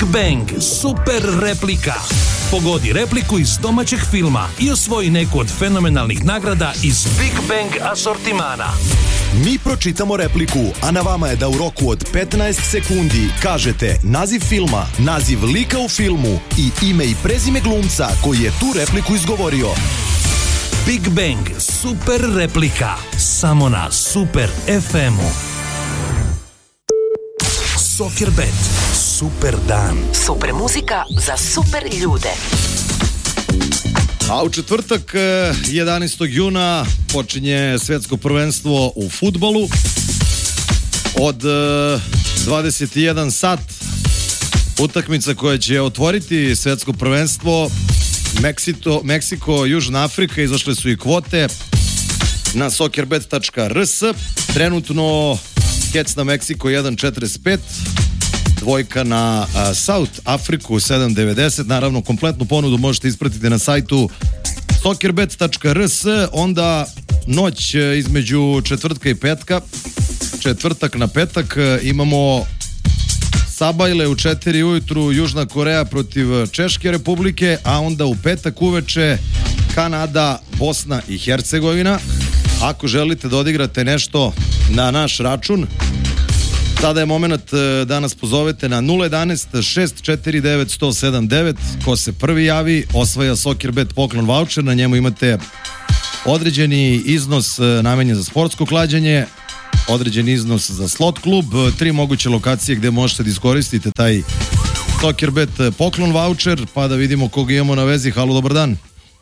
Bang super replika. Pogodi repliku iz domaćeg filma i osvoji neku od fenomenalnih nagrada iz Big Bang asortimana. Mi pročitamo repliku, a na vama je da u roku od 15 sekundi kažete naziv filma, naziv lika u filmu i ime i prezime glumca koji je tu repliku izgovorio. Big Bang super replika. Samo na Super FM-u. Soccerbet. Super dan. Super muzika za super ljude. A u četvrtak 11. juna počinje svetsko prvenstvo u fudbalu. Od 21 sat utakmica koja će otvoriti svetsko prvenstvo Meksiko, Južna Afrika, izašle su i kvote na soccerbet.rs. Trenutno kec na Meksiko 1.45, dvojka na South Afriku 7.90. Naravno, kompletnu ponudu možete ispratiti na sajtu soccerbet.rs. Onda noć između četvrtka i petka, četvrtak na petak, imamo sabajle u 4 ujutru, Južna Koreja protiv Češke Republike, a onda u petak uveče Kanada, Bosna i Hercegovina. Ako želite da odigrate nešto na naš račun, sada je moment da nas pozovete na 011 649 107 ko se prvi javi osvaja Soccerbet poklon voucher. Na njemu imate određeni iznos namenjen za sportsko klađenje, određeni iznos za slot klub, 3 moguće lokacije gde možete da iskoristite taj Soccerbet poklon voucher, pa da vidimo koga imamo na vezi. Halo, dobar dan.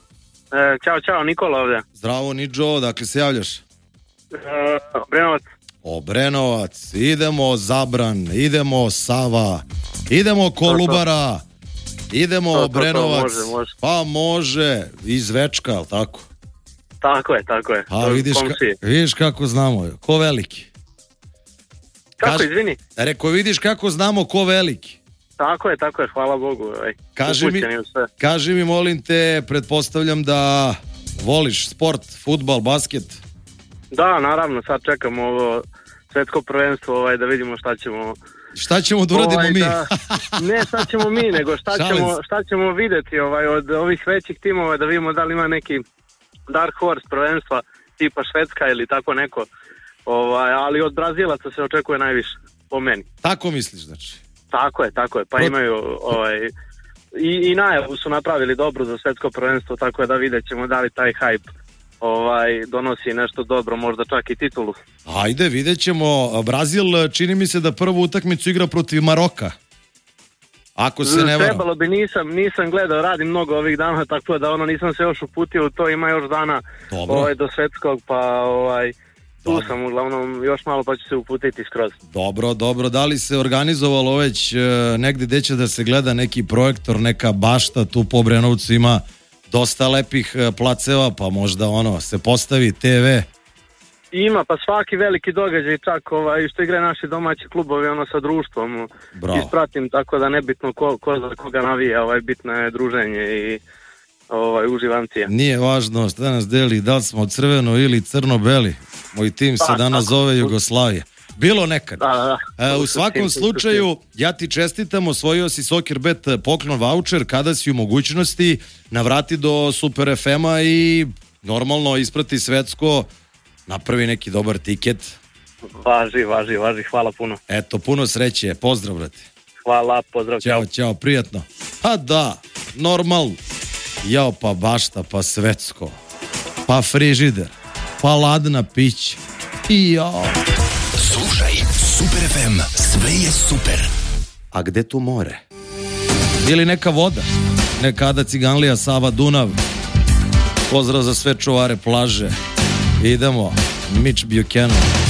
Ćao, Nikola ovdje. Zdravo, Niđo, dakle se javljaš? Obrenovac. Obrenovac, idemo Zabran, idemo Sava, idemo Kolubara, idemo Obrenovac. Može. Pa može, iz Večka, ali tako? Tako je. A vidiš kako znamo, ko veliki. Izvini? Rekao, vidiš kako znamo ko veliki. Tako je, hvala Bogu. Kaži mi, molim te, pretpostavljam da voliš sport, fudbal, basket. Da, naravno, sad čekamo ovo svetsko prvenstvo, da vidimo šta ćemo da uradimo mi. Ne, šta ćemo mi, nego šta ćemo videti od ovih većih timova, da vidimo da li ima neki dark horse prvenstva tipa Švedska ili tako neko, ali od Brazilaca se očekuje najviše, po meni. Tako misliš, znači? Tako je, pa imaju i najavu su napravili dobro za svetsko prvenstvo, tako je da vidjet ćemo da li taj hype donosi nešto dobro, možda čak i titulu. Ajde, vidjet ćemo. Brazil, čini mi se da prvu utakmicu igra protiv Maroka. Ako se ne varam. Trebalo bi, nisam gledao, radim mnogo ovih dana, tako da nisam se još uputio u to, ima još dana do svetskog, pa tu sam uglavnom još malo pa ću se uputiti skroz. Dobro, da li se organizovalo već negdje gde će da se gleda neki projektor, neka bašta, tu po Obrenovcu ima dosta lepih placeva, pa možda se postavi TV. Ima, pa svaki veliki događaj, čak što igraju naši domaći klubovi, sa društvom. Ispratim, tako da nebitno ko za koga navija, bitno je druženje i uživancija. Nije važno šta nas deli, da li smo crveno ili crno-beli. Moj tim se danas zove Jugoslavija. Bilo nekad. Da. U svakom slučaju, ja ti čestitam, osvojio si Soccerbet poklon voucher, kada si u mogućnosti navrati do Super FM-a i normalno isprati svetsko, napravi neki dobar tiket. Važi, hvala puno. Eto, puno sreće, pozdrav, brate. Hvala, pozdrav. Ćao, prijatno. A da, normalno. Jao, pa bašta, pa svetsko, pa frižider, pa ladna pića. I jao. Slušaj Super FM, sve je super. A gde tu more? Ili neka voda? Nekada Ciganlija, Sava, Dunav. Pozdrav za sve čuvare plaže. Idemo, Mitch Buchanan.